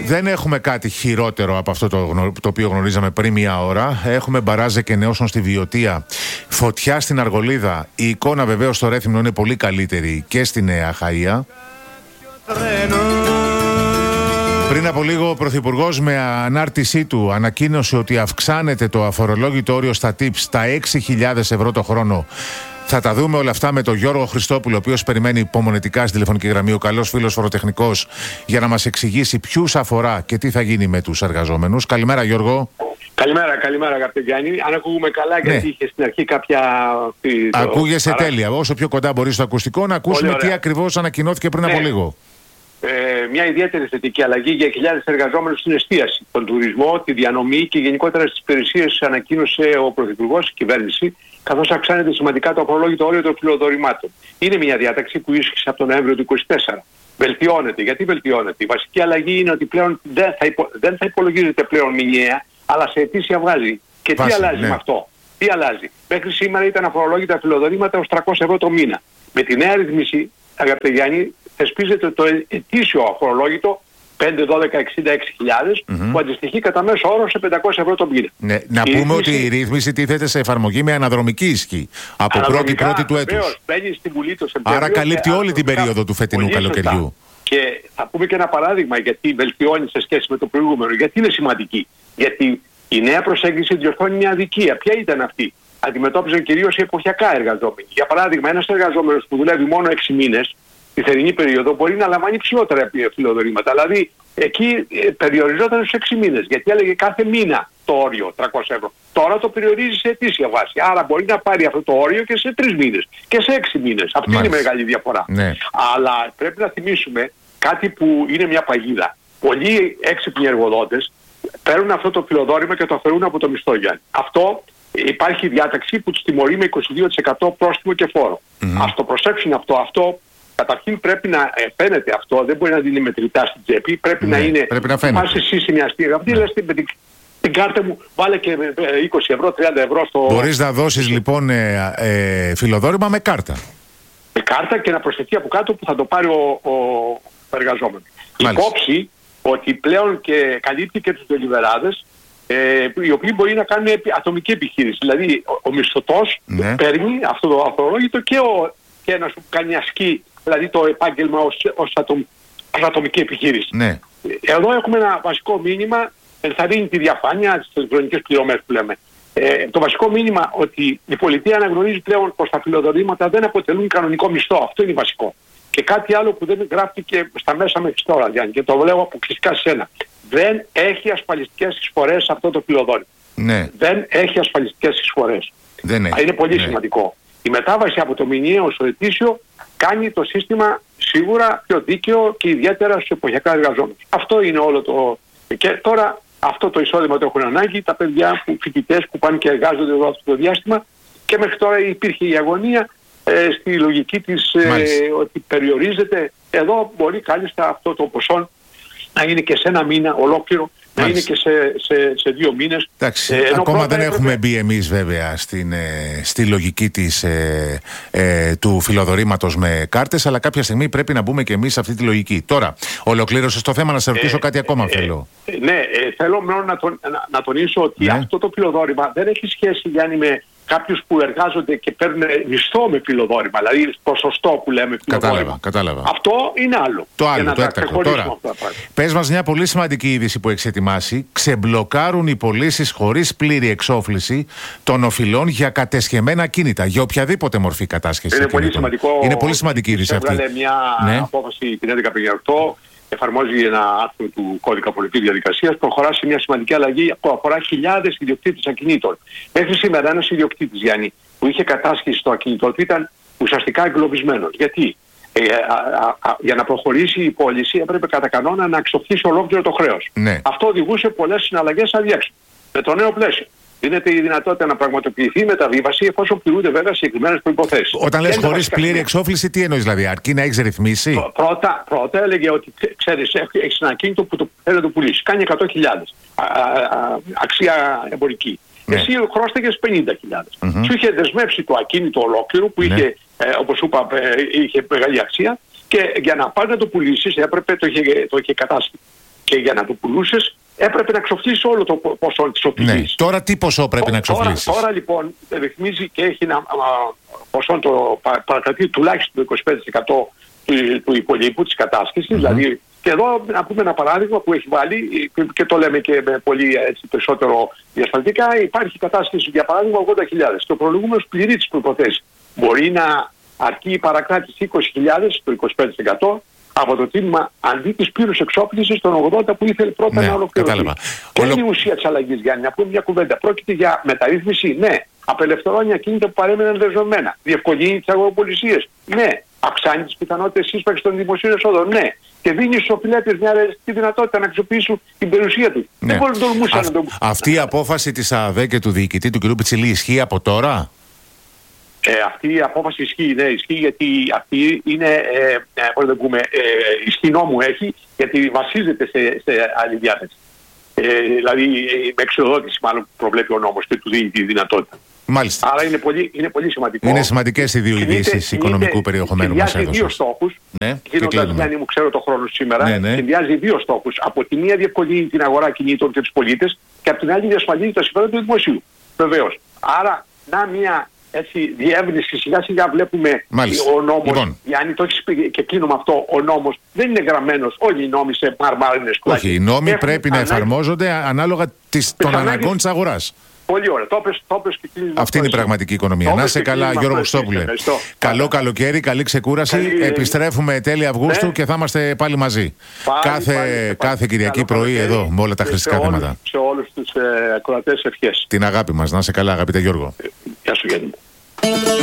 Δεν έχουμε κάτι χειρότερο από αυτό το οποίο γνωρίζαμε πριν μία ώρα. Έχουμε μπαράζ εκενεώσεων στη Βιωτία, φωτιά στην Αργολίδα. Η εικόνα βεβαίως στο Ρέθυμνο είναι πολύ καλύτερη και στη Νέα Χαΐα. Πριν από λίγο ο Πρωθυπουργός με ανάρτησή του ανακοίνωσε ότι αυξάνεται το αφορολόγητο όριο στα tips στα 6.000 ευρώ το χρόνο. Θα τα δούμε όλα αυτά με τον Γιώργο Χριστόπουλο, ο οποίος περιμένει υπομονετικά στη τηλεφωνική γραμμή, ο καλός φίλος φοροτεχνικός, για να μας εξηγήσει ποιους αφορά και τι θα γίνει με τους εργαζόμενους. Καλημέρα, Γιώργο. Καλημέρα αγαπητέ Γιάννη. Αν ακούγουμε καλά, γιατί είχε στην αρχή κάποια... Ακούγεσαι τέλεια. Όσο πιο κοντά μπορείς στο ακουστικό, να ακούσουμε τι ακριβώς ανακοινώθηκε πριν από λίγο. Μια ιδιαίτερη θετική αλλαγή για χιλιάδες εργαζόμενους στην εστίαση, τον τουρισμό, τη διανομή και γενικότερα στις υπηρεσίες, ανακοίνωσε ο Πρωθυπουργός, η κυβέρνηση, καθώς αυξάνεται σημαντικά το αφορολόγητο όριο των φιλοδορημάτων. Είναι μια διάταξη που ίσχυσε από τον Νοέμβριο του 2024. Βελτιώνεται. Γιατί βελτιώνεται? Η βασική αλλαγή είναι ότι πλέον δεν θα υπολογίζεται πλέον μηνιαία, αλλά σε ετήσια βάση. Και τι αλλάζει με αυτό? Τι αλλάζει? Μέχρι σήμερα ήταν αφορολόγητα φιλοδορήματα ως 300 ευρώ το μήνα. Με τη νέα ρυθμίση, αγαπητέ Γιάννη, θεσπίζεται το ετήσιο αφορολόγητο 5, 12, 66 χιλιάδες, που αντιστοιχεί κατά μέσο όρο σε 500 ευρώ το μήνα. Ναι, να πούμε ότι η ρύθμιση τίθεται σε εφαρμογή με αναδρομική ισχύ από 1η του έτους. Μπαίνει στη Βουλή το Σεπτέμβριο. Άρα καλύπτει όλη την περίοδο του φετινού καλοκαιριού. Και θα πούμε και ένα παράδειγμα γιατί βελτιώνει σε σχέση με το προηγούμενο. Γιατί είναι σημαντική? Γιατί η νέα προσέγγιση διορθώνει μια αδικία. Ποια ήταν αυτή? Αντιμετώπιζαν κυρίως οι εποχιακά εργαζόμενοι. Για παράδειγμα, ένας εργαζόμενος που δουλεύει μόνο 6 μήνες, τη θερινή περίοδο, μπορεί να λαμβάνει ψηλότερα φιλοδορήματα. Δηλαδή, εκεί περιοριζόταν στους 6 μήνες, γιατί έλεγε κάθε μήνα το όριο 300 ευρώ. Τώρα το περιορίζει σε ετήσια βάση. Άρα μπορεί να πάρει αυτό το όριο και σε 3 μήνες και σε 6 μήνες. Αυτή είναι η μεγάλη διαφορά. Ναι. Αλλά πρέπει να θυμίσουμε κάτι που είναι μια παγίδα. Πολλοί έξυπνοι εργοδότες παίρνουν αυτό το φιλοδόρημα και το αφαιρούν από το μισθό, Γιάννη. Αυτό υπάρχει διάταξη που τους τιμωρεί με 22% πρόστιμο και φόρο. Ας το προσέξουν αυτό. Αυτό καταρχήν πρέπει να φαίνεται αυτό, δεν μπορεί να δίνει μετρητά στην τσέπη, πρέπει να είναι. Πρέπει να φαίνεται. Πας εσύ σε μια στιγμή, λες την κάρτα μου, βάλε και 20 ευρώ, 30 ευρώ στο. Μπορείς να δώσεις λοιπόν φιλοδόρημα με κάρτα. Με κάρτα και να προσθεθεί από κάτω που θα το πάρει ο εργαζόμενος. Υπόψη ότι πλέον και καλύπτει και τους δελιβεράδες, οι οποίοι μπορεί να κάνουν ατομική επιχείρηση. Δηλαδή ο μισθωτός παίρνει αυτό το αφορολόγητο και να σου κάνει ασκή, δηλαδή το επάγγελμα ως ατομική επιχείρηση. Ναι. Εδώ έχουμε ένα βασικό μήνυμα, ενθαρρύνει τη διαφάνεια, τις ηλεκτρονικές πληρωμές που λέμε. Το βασικό μήνυμα ότι η πολιτεία αναγνωρίζει πλέον πως τα φιλοδορήματα δεν αποτελούν κανονικό μισθό. Αυτό είναι βασικό. Και κάτι άλλο που δεν γράφτηκε στα μέσα μέχρι τώρα, Γιάννη, και το λέω αποκλειστικά σε σένα. Δεν έχει ασφαλιστικές εισφορές αυτό το φιλοδόρημα. Ναι. Δεν έχει ασφαλιστικές εισφορές. Είναι πολύ σημαντικό. Η μετάβαση από το μηνιαίο στο ετήσιο κάνει το σύστημα σίγουρα πιο δίκαιο και ιδιαίτερα στους εποχιακά εργαζόμενους. Αυτό είναι όλο το. Και τώρα αυτό το εισόδημα το έχουν ανάγκη τα παιδιά, φοιτητές που πάνε και εργάζονται εδώ αυτό το διάστημα. Και μέχρι τώρα υπήρχε η αγωνία στη λογική της ότι περιορίζεται. Εδώ μπορεί κάλλιστα αυτό το ποσό να είναι και σε ένα μήνα ολόκληρο. Να είναι και σε 2 μήνες. Εντάξει, ακόμα δεν έχουμε μπει εμείς βέβαια στη λογική του φιλοδορήματος με κάρτες, αλλά κάποια στιγμή πρέπει να μπούμε και εμείς σε αυτή τη λογική. Τώρα, ολοκλήρωσες το θέμα, να σε ρωτήσω κάτι ακόμα θέλω. Θέλω μόνο να τονίσω ότι αυτό το φιλοδόρημα δεν έχει σχέση, Γιάννη, με κάποιους που εργάζονται και παίρνουν μισθό με φιλοδόρημα, δηλαδή ποσοστό που λέμε φιλοδόρημα. Κατάλαβα. Αυτό είναι άλλο. Το άλλο, το έκτακτο. Τώρα, πες μας μια πολύ σημαντική είδηση που έχεις ετοιμάσει. Ξεμπλοκάρουν οι πωλήσεις χωρίς πλήρη εξόφληση των οφειλών για κατεσχεμένα ακίνητα, για οποιαδήποτε μορφή κατάσχεσης. Είναι πολύ σημαντική είδηση αυτή. Έβγαλε μια απόφαση την 1158. Εφαρμόζει ένα άρθρο του κώδικα πολιτικής διαδικασίας, προχωρά σε μια σημαντική αλλαγή που αφορά χιλιάδες ιδιοκτήτες ακινήτων. Μέχρι σήμερα ένας ιδιοκτήτης, Γιάννη, που είχε κατάσχεση στο ακίνητο του ήταν ουσιαστικά εγκλωβισμένος. Γιατί? Για να προχωρήσει η πώληση έπρεπε κατά κανόνα να εξοφλήσει ολόκληρο το χρέος. Αυτό οδηγούσε πολλές συναλλαγές αδιέξοδο. Με το νέο πλαίσιο δίνεται η δυνατότητα να πραγματοποιηθεί η μεταβίβαση εφόσον πληρούνται βέβαια συγκεκριμένες προϋποθέσεις. Όταν λες χωρίς πλήρη εξόφληση, τι εννοείς δηλαδή? Αρκεί να έχεις ρυθμίσει? Πρώτα έλεγε ότι ξέρεις, έχεις ένα ακίνητο που θέλει να το πουλήσει. Κάνει 100.000 αξία εμπορική. Εσύ χρώστηκες 50.000. Σου είχε δεσμεύσει το ακίνητο ολόκληρο που είχε, όπως σου είπα, είχε μεγάλη αξία και για να πάρει να το πουλήσεις έπρεπε το είχε κατάσχει. και για να το πουλούσες έπρεπε να ξοφλήσεις όλο το ποσό της οφειλής. Ναι. Τώρα τι ποσό πρέπει να ξοφλήσεις? Τώρα λοιπόν ρυθμίζει και έχει ένα ποσό, το παρακρατεί τουλάχιστον το 25% του υπολείπου της κατάσχεσης. Δηλαδή, και εδώ να πούμε ένα παράδειγμα που έχει βάλει και το λέμε και με πολύ περισσότερο διασφαλτικά. Υπάρχει κατάσχεση για παράδειγμα 80.000. Το προλογούμενος πληρεί τις προϋποθέσεις. Μπορεί να αρκεί η παρακράτηση 20.000, το 25%, από το τίμημα αντί της πλήρους εξόπλισης των 80 που ήθελε πρώτα να ολοκληρωθεί. Και είναι η ουσία της αλλαγής, Γιάννη. Να πούμε μια κουβέντα. Πρόκειται για μεταρρύθμιση, ναι. Απελευθερώνει ακίνητα που παρέμεναν δεσμευμένα. Διευκολύνει τις αγοροπολισίες, ναι. Αυξάνει τις πιθανότητες σύσπαξης των δημοσίων εσόδων, ναι. Και δίνει στους οφειλέτες μια ρεαλιστική δυνατότητα να αξιοποιήσουν την περιουσία τους. Ναι. Δεν μπορεί να τολμούσαν να το... Αυτή η απόφαση της ΑΔΕ και του διοικητή του κ. Πιτσιλή ισχύει από τώρα? Αυτή η απόφαση ισχύει, ναι, ισχύει γιατί αυτή είναι, πώς να πούμε, ισχύ νόμου έχει, γιατί βασίζεται σε άλλη διάθεση. Δηλαδή με εξοδότηση μάλλον που προβλέπει ο νόμος και του δίνει τη δυνατότητα. Μάλιστα. Άρα είναι πολύ σημαντικό. Είναι σημαντικές οι δύο ειδήσεις οικονομικού περιεχομένου μας συνδυάζει δύο στόχους. Ναι, γίνοντας, Γιάννη μου, ξέρω το χρόνο σήμερα, ναι. συνδυάζει δύο στόχους. Από τη μία διευκολύνει την αγορά κινήτων και τους πολίτες και από την άλλη διασφαλίζει τα συμφέροντα του δημοσίου. Βεβαίως. Άρα, μια διεύρυνση, σιγά σιγά βλέπουμε. Μάλιστα. Ο νόμος, λοιπόν, Γιάννη, το έχεις πει και κλείνω με αυτό, ο νόμος δεν είναι γραμμένος όλοι οι νόμοι σε μαρμάρινες κλάκες. Όχι, οι νόμοι πρέπει να εφαρμόζονται ανάλογα των αναγκών της αγοράς. Πολύ ωραία. Το πες και κλείνεις. Αυτή είναι η πραγματική οικονομία. Να είσαι καλά, Γιώργο Χριστόπουλε. Καλό καλοκαίρι, καλή ξεκούραση. Επιστρέφουμε τέλη Αυγούστου και θα είμαστε πάλι μαζί. Κάθε Κυριακή πρωί εδώ με όλα τα χρηστικά θέματα. Σε όλους τους ακροατές ευχές. Την αγάπη μας. Να είσαι καλά, αγαπητέ Γιώργο. Γεια σου, Γιάννη.